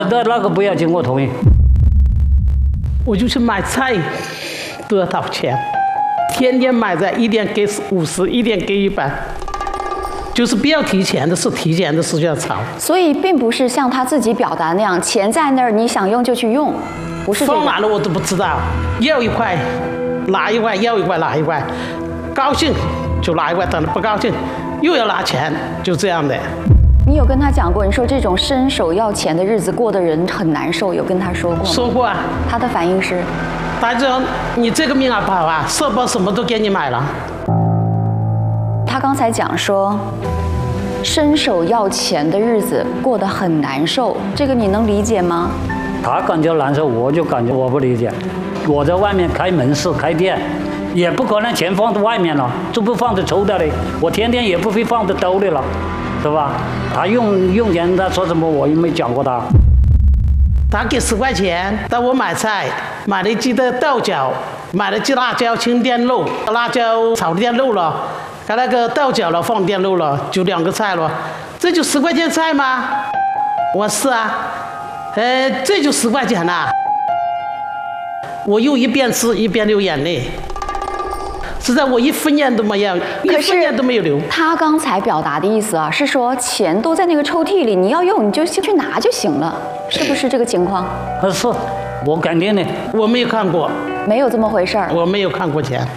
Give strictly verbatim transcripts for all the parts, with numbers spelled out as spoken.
那那个不要经过同意。 我就去买菜，都要掏钱，天天买菜，一点给五十，一点给一百，就是不要提钱的事，提钱的事就要吵。 所以并不是像他自己表达那样，钱在那儿，你想用就去用，不是这个。 放哪了我都不知道，要一块拿一块，要一块拿一块，高兴就拿一块，等着不高兴又要拿钱，就这样的。 你有跟他讲过，你说这种伸手要钱的日子过的人很难受，有跟他说过吗？ 说过啊。 他的反应是， 他说你这个命啊不好啊，社保什么都给你买了。 他刚才讲说，伸手要钱的日子过得很难受，这个你能理解吗？ 他感觉难受，我就感觉我不理解。我在外面开门市开店，也不可能钱放在外面了，就不放在抽屉里，我天天也不会放在兜里了，是吧？他用用钱，他说什么我又没讲过他。 他给十块钱带我买菜，买了一鸡的豆角，买了鸡辣椒清店肉，辣椒炒店肉了，把那个豆角了放店肉了，就两个菜了，这就十块钱菜吗？我是啊，呃，这就十块钱呐、啊。我又一边吃一边流眼泪。实在我一分钱都没有，一分钱都没有留。 他刚才表达的意思啊，是说钱都在那个抽屉里，你要用你就去拿就行了，是不是这个情况？ 呃，是，我肯定的。 我没有看过， 没有这么回事儿。 我没有看过钱。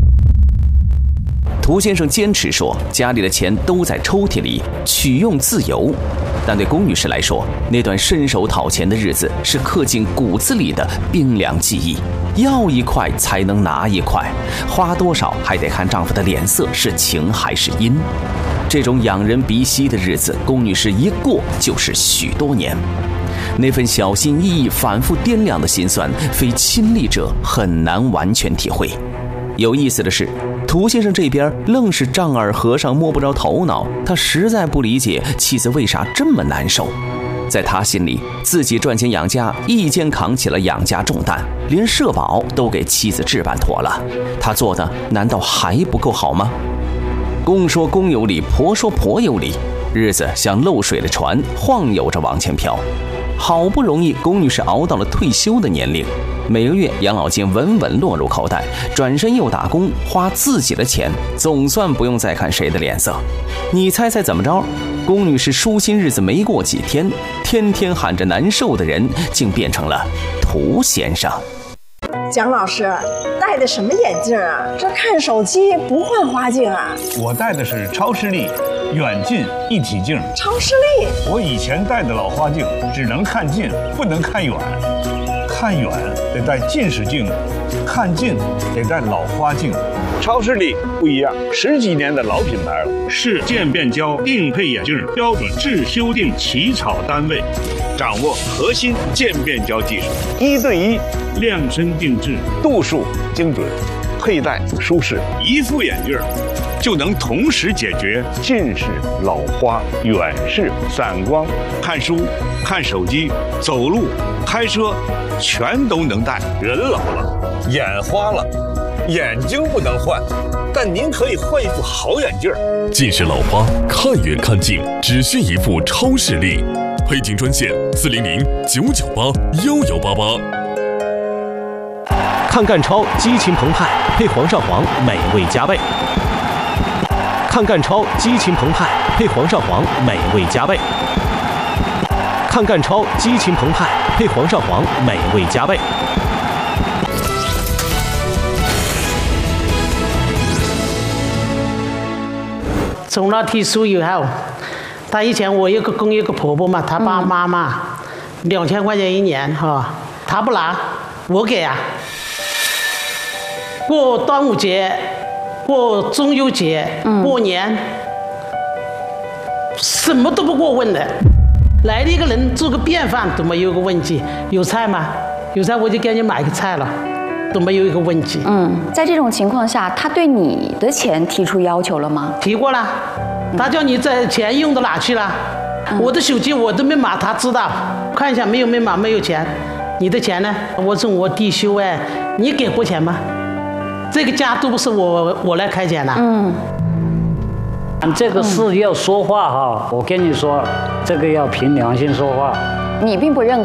涂先生坚持说，家里的钱都在抽屉里，取用自由。但对龚女士来说，那段伸手讨钱的日子是刻进骨子里的冰凉记忆。要一块才能拿一块，花多少还得看丈夫的脸色是晴还是阴。这种仰人鼻息的日子，龚女士一过就是许多年。那份小心翼翼、反复掂量的心酸，非亲历者很难完全体会。有意思的是，涂先生这边愣是丈二和尚摸不着头脑，他实在不理解妻子为啥这么难受。在他心里，自己赚钱养家，一肩扛起了养家重担，连社保都给妻子置办妥了，他做的难道还不够好吗？公说公有理，婆说婆有理，日子像漏水的船，晃悠着往前飘。好不容易龚女士熬到了退休的年龄，每个月养老金稳稳落入口袋，转身又打工，花自己的钱，总算不用再看谁的脸色。你猜猜怎么着？龚女士舒心日子没过几天，天天喊着难受的人，竟变成了涂先生。 蒋老师戴的什么眼镜啊？这看手机不换花镜啊？ 我戴的是超视力远近一体镜。 超视力？ 我以前戴的老花镜只能看近，不能看远。看远得戴近视镜，看近得戴老花镜。超视力不一样，十几年的老品牌了，是渐变焦定配眼镜标准制修订起草单位，掌握核心渐变焦技术，一对一量身定制，度数精准，佩戴舒适，一副眼镜就能同时解决近视、老花、远视、散光，看书、看手机、走路、开车，全都能戴。人老了，眼花了，眼睛不能换，但您可以换一副好眼镜。 近视老花，看远看近，只需一副超视力。配镜专线：四零零九九八幺幺八八。 看干超激情澎湃，配黄少黄，美味加倍。看干超激情澎湃，配黄少黄，美味加倍。看干超激情澎湃，配黄少黄，美味加倍。 从那退休以后，他以前我有个公有个婆婆嘛，她爸妈妈两千块钱一年哈，她不拿，我给啊。过端午节，过中秋节，过年，什么都不过问的。来了一个人做个便饭都没有个问题，有菜吗？有菜我就给你买个菜了，都没有一个问题。 嗯，在这种情况下，他对你的钱提出要求了吗？ 提过了，他叫你这钱用到哪去了？嗯、我的手机我的密码他知道，看一下没有密码没有钱，你的钱呢？我说我弟兄哎，你给过钱吗？这个家都不是我我来开钱的。 嗯。 这个事要说话哈，我跟你说，这个要凭良心说话。 你并不认